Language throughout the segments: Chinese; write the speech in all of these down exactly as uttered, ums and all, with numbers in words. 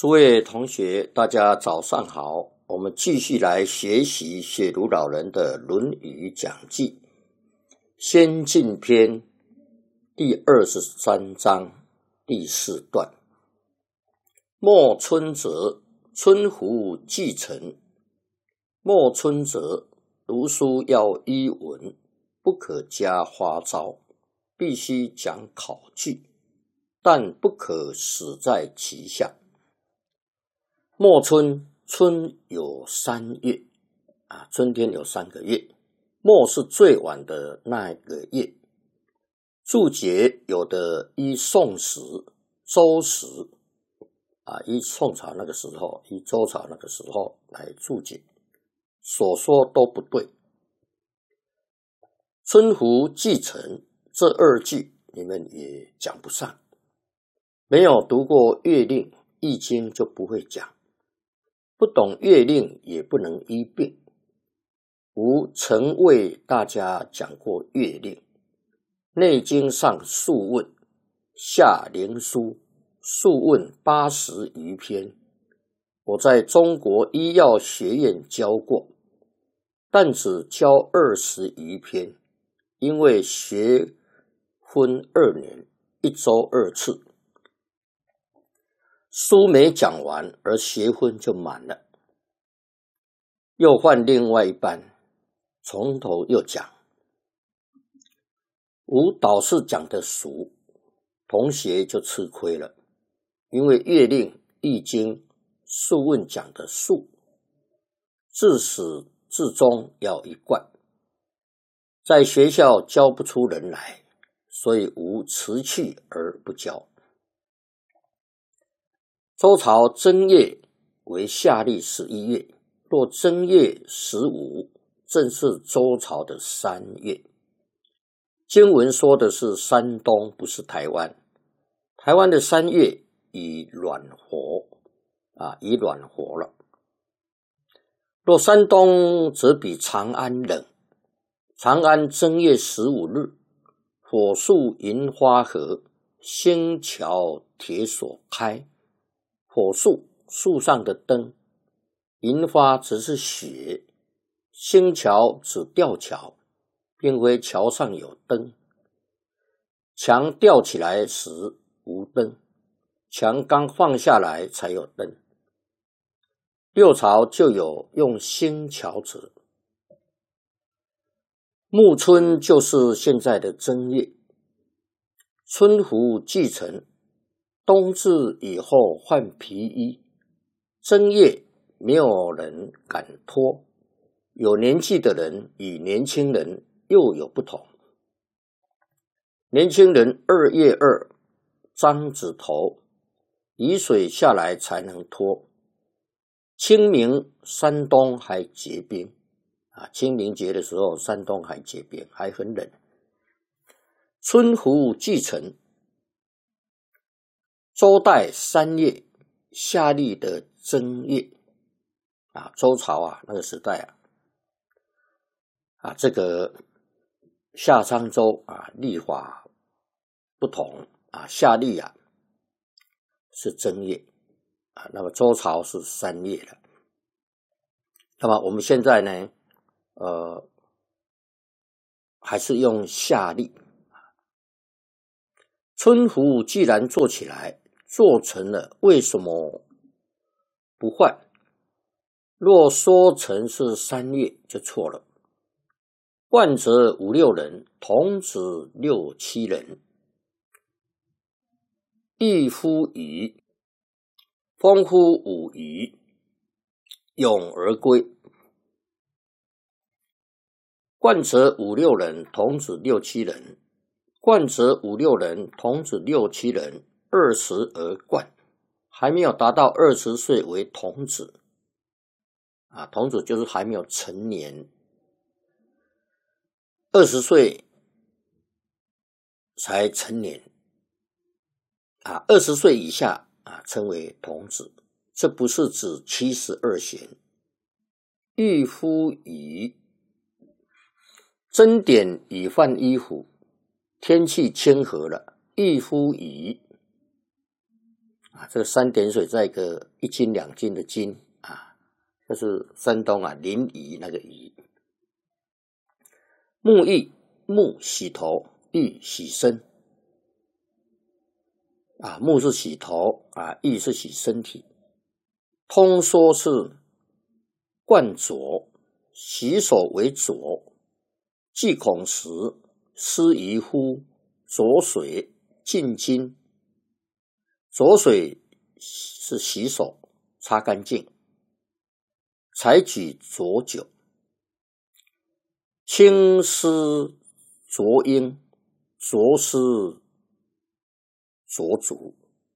诸位同学，大家早上好。我们继续来学习写如老人的《论语》讲记，先进篇第二十三章第四段。莫春则，春胡既成。莫春则，读书要依文，不可加花招，必须讲考据，但不可死在其下。末春，春有三月啊，春天有三个月，末是最晚的那个月。注解有的依宋时、周时啊，依宋朝那个时候，依周朝那个时候来注解，所说都不对。春胡既成这二句你们也讲不上，没有读过月令、易经就不会讲。不懂月令也不能医病。吾曾为大家讲过月令，内经上数问，下灵书数问八十余篇，我在中国医药学院教过，但只教二十余篇，因为学分二年，一周二次。书没讲完，而学分就满了，又换另外一班，从头又讲。吾导师讲的熟，同学就吃亏了，因为月令、易经、数问讲的数，自始至终要一贯，在学校教不出人来，所以吾辞去而不教。周朝正月为夏历十一月，若正月十五，正是周朝的三月。经文说的是山东，不是台湾。台湾的三月已暖和啊，已暖和了。若山东则比长安冷。长安正月十五日，火树银花合，星桥铁锁开。火树，树上的灯，银花只是雪，星桥指吊桥，并非桥上有灯。墙吊起来时无灯，墙刚放下来才有灯。六朝就有用星桥者。暮春就是现在的正月，春胡既成，冬至以后换皮衣，正月没有人敢脱，有年纪的人与年轻人又有不同。年轻人二月二张指头，雨水下来才能脱。清明山东还结冰啊，清明节的时候山东还结冰，还很冷。春胡既成，周代三月，夏历的正月啊，周朝啊那个时代啊，啊这个夏商周啊历法不同啊，夏历啊是正月啊，那么周朝是三月了。那么我们现在呢，呃，还是用夏历。春胡既然做起来，做成了，为什么不换？若说成是三月就错了。冠则五六人，童子六七人。一夫余，风乎五余，咏而归。冠则五六人，童子六七人。冠则五六人，童子六七人，二十而冠，还没有达到二十岁为童子啊，童子就是还没有成年，二十岁才成年啊，二十岁以下啊称为童子，这不是指七十二弦。御夫余，针点已换衣服，天气清和了，御夫余啊，这个三点水在一个一斤两斤的斤啊，就是山东啊临沂那个沂。沐浴，沐洗头，浴洗身。啊，沐是洗头啊，浴是洗身体。通说是灌浊，洗手为浊，忌恐时失宜乎浊水浸巾。浊水是洗手擦干净，采取浊酒。青丝浊缨，浊丝浊足。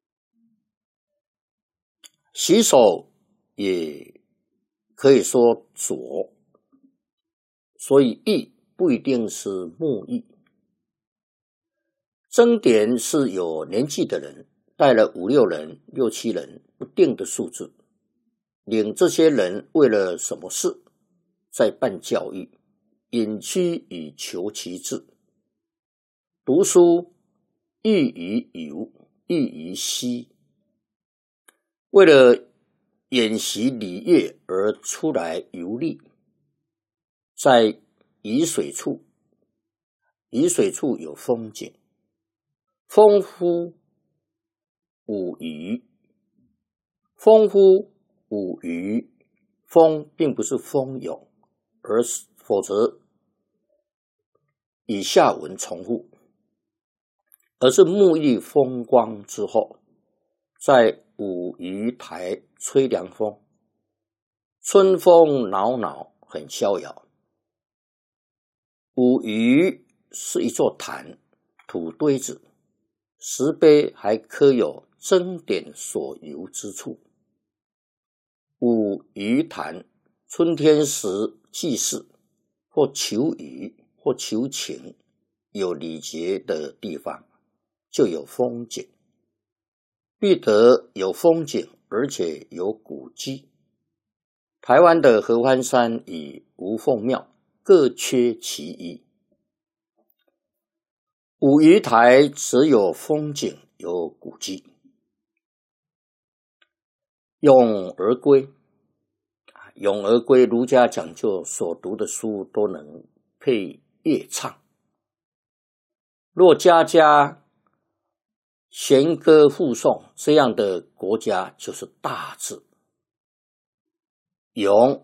洗手也可以说浊，所以浴不一定是沐浴。征典是有年纪的人，带了五六人、六七人不定的数字，领这些人为了什么事，在办教育，隐居以求其志。读书寓于游，寓于嬉，为了演习礼乐而出来游历。在沂水处，沂水处有风景，风乎舞鱼，风乎舞鱼，风并不是蜂蛹，而是否则以下文重复，而是沐浴风光之后，在舞鱼台吹凉风，春风恼恼，很逍遥。舞鱼是一座坛，土堆子，石碑还刻有征典所游之处。舞鱼坛，春天时祭祀，或求雨，或求情，有礼节的地方就有风景。必得有风景，而且有古迹。台湾的合欢山与吴凤庙各缺其一。舞鱼台只有风景，有古迹。咏而归，咏而归，儒家讲究所读的书都能配乐唱。若家家弦歌互诵，这样的国家就是大治。咏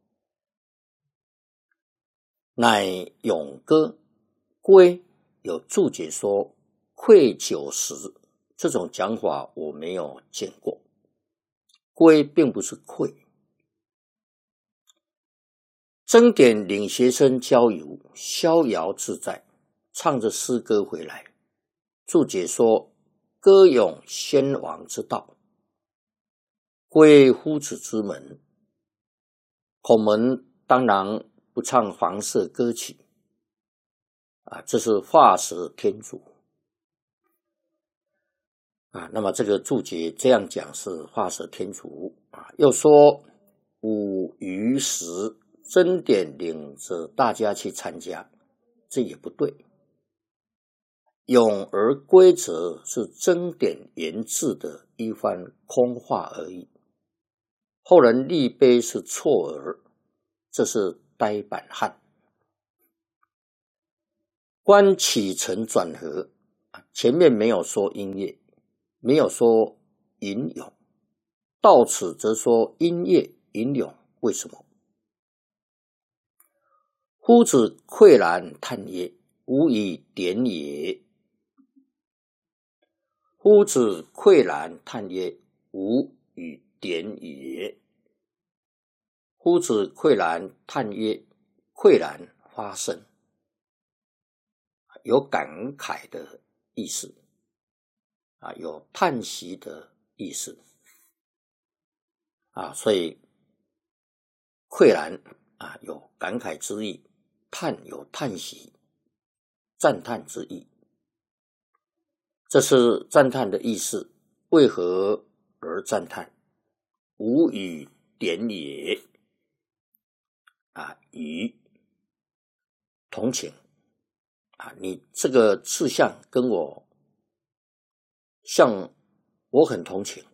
乃咏歌，归有注解说愧酒时，这种讲法我没有见过。归并不是愧。征典领学生郊游，逍遥自在，唱着诗歌回来。注解说歌咏先王之道，归夫子之门。孔门当然不唱黄色歌曲啊，这是画蛇添足啊。那么这个注解这样讲是画蛇添足啊。又说舞鱼时，征典领着大家去参加，这也不对。咏而归则是征典言志的一番空话而已。后人立碑是错儿，这是呆板汉。观起承转合，前面没有说音乐，没有说吟咏，到此则说音乐吟咏，为什么？夫子喟然叹曰：吾以典也。夫子喟然叹曰：吾以典也。夫子喟然叹曰：喟然发声，有感慨的意思啊，有叹息的意思啊，所以喟然啊有感慨之意，叹有叹息、赞叹之意。这是赞叹的意思。为何而赞叹？吾以典也啊，与同情啊，你这个志向跟我像，我很同情